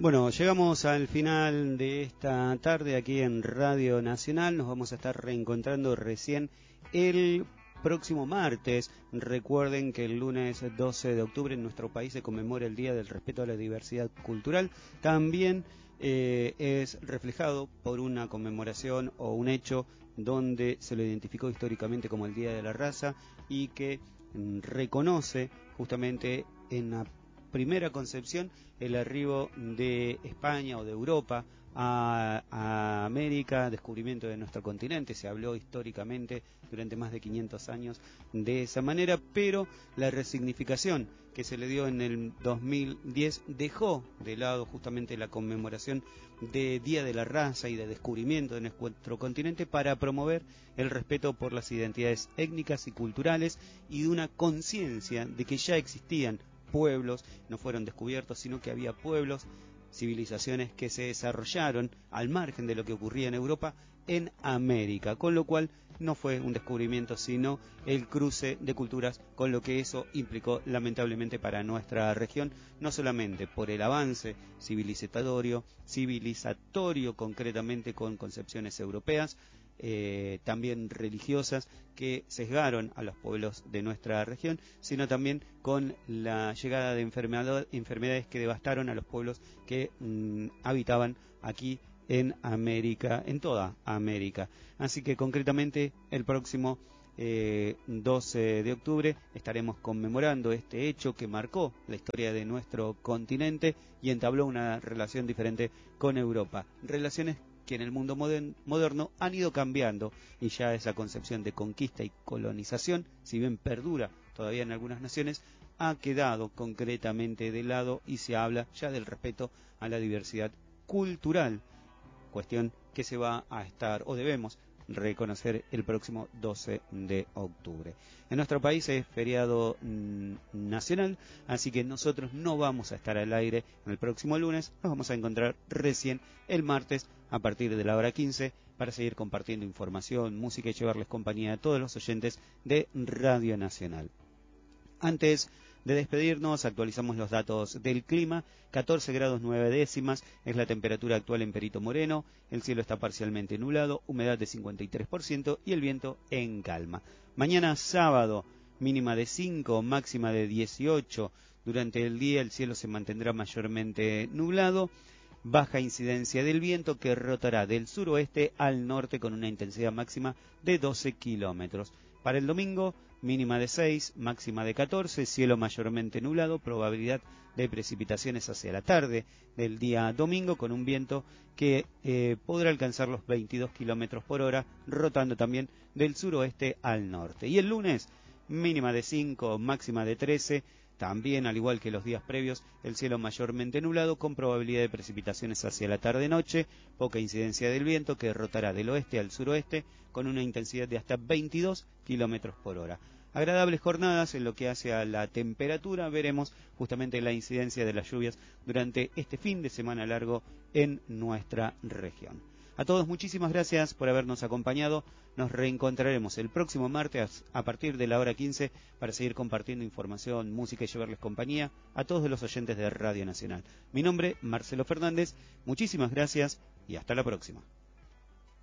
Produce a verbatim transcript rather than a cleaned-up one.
Bueno, llegamos al final de esta tarde aquí en Radio Nacional. Nos vamos a estar reencontrando recién el próximo martes. Recuerden que el lunes doce de octubre en nuestro país se conmemora el Día del Respeto a la Diversidad Cultural. También eh, es reflejado por una conmemoración o un hecho donde se lo identificó históricamente como el Día de la Raza y que mm, reconoce justamente en la primera concepción el arribo de España o de Europa a, a América, descubrimiento de nuestro continente. Se habló históricamente durante más de quinientos años de esa manera, pero la resignificación que se le dio en el dos mil diez dejó de lado justamente la conmemoración de Día de la Raza y de descubrimiento de nuestro continente para promover el respeto por las identidades étnicas y culturales y de una conciencia de que ya existían pueblos, no fueron descubiertos, sino que había pueblos, civilizaciones que se desarrollaron al margen de lo que ocurría en Europa, en América, con lo cual no fue un descubrimiento, sino el cruce de culturas, con lo que eso implicó lamentablemente para nuestra región, no solamente por el avance civilizatorio, civilizatorio concretamente con concepciones europeas, Eh, también religiosas que sesgaron a los pueblos de nuestra región, sino también con la llegada de enfermedad, enfermedades que devastaron a los pueblos que mmm, habitaban aquí en América, en toda América. Así que concretamente el próximo eh, doce de octubre estaremos conmemorando este hecho que marcó la historia de nuestro continente y entabló una relación diferente con Europa. Relaciones que en el mundo moderno han ido cambiando y ya esa concepción de conquista y colonización, si bien perdura todavía en algunas naciones, ha quedado concretamente de lado y se habla ya del respeto a la diversidad cultural, cuestión que se va a estar o debemos reconocer el próximo doce de octubre. En nuestro país es feriado mmm, nacional, así que nosotros no vamos a estar al aire el próximo lunes, nos vamos a encontrar recién el martes a partir de la hora quince para seguir compartiendo información, música y llevarles compañía a todos los oyentes de Radio Nacional. Antes de despedirnos, actualizamos los datos del clima. catorce grados nueve décimas es la temperatura actual en Perito Moreno. El cielo está parcialmente nublado, humedad de cincuenta y tres por ciento y el viento en calma. Mañana sábado, mínima de cinco, máxima de dieciocho. Durante el día el cielo se mantendrá mayormente nublado. Baja incidencia del viento que rotará del suroeste al norte con una intensidad máxima de doce kilómetros. Para el domingo, mínima de seis, máxima de catorce, cielo mayormente nublado, probabilidad de precipitaciones hacia la tarde del día domingo con un viento que eh, podrá alcanzar los veintidós kilómetros por hora, rotando también del suroeste al norte. Y el lunes, mínima de cinco, máxima de trece, también, al igual que los días previos, el cielo mayormente nublado con probabilidad de precipitaciones hacia la tarde-noche, poca incidencia del viento que rotará del oeste al suroeste con una intensidad de hasta veintidós kilómetros por hora. Agradables jornadas en lo que hace a la temperatura, veremos justamente la incidencia de las lluvias durante este fin de semana largo en nuestra región. A todos muchísimas gracias por habernos acompañado. Nos reencontraremos el próximo martes a partir de la hora quince para seguir compartiendo información, música y llevarles compañía a todos los oyentes de Radio Nacional. Mi nombre, Marcelo Fernández. Muchísimas gracias y hasta la próxima.